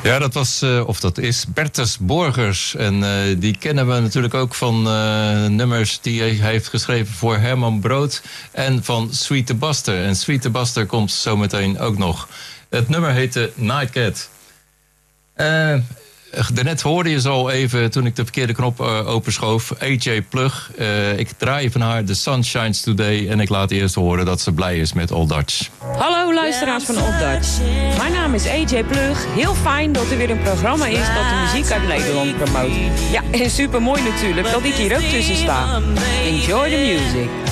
Ja, dat was, of dat is, Bertus Borgers. En die kennen we natuurlijk ook van nummers die hij heeft geschreven voor Herman Brood en van Sweet the Buster. En Sweet the Buster komt zometeen ook nog. Het nummer heette Nightcat. Daarnet hoorde je ze al even toen ik de verkeerde knop openschoof. AJ Plug. Ik draai van haar The Sun Shines Today. En ik laat eerst horen dat ze blij is met Old Dutch. Hallo luisteraars van Old Dutch. Mijn naam is AJ Plug. Heel fijn dat er weer een programma is dat de muziek uit Nederland promoot. Ja, en super mooi natuurlijk dat ik hier ook tussen sta. Enjoy the music.